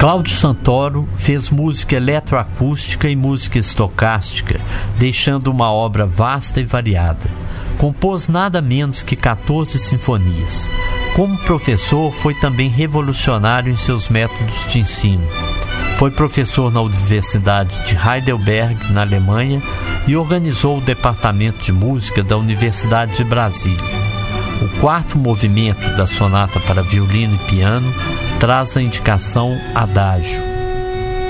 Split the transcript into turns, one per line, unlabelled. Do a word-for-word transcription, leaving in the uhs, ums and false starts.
Cláudio Santoro fez música eletroacústica e música estocástica, deixando uma obra vasta e variada. Compôs nada menos que quatorze sinfonias. Como professor, foi também revolucionário em seus métodos de ensino. Foi professor na Universidade de Heidelberg, na Alemanha, e organizou o Departamento de Música da Universidade de Brasília. O quarto movimento da sonata para violino e piano traz a indicação Adágio.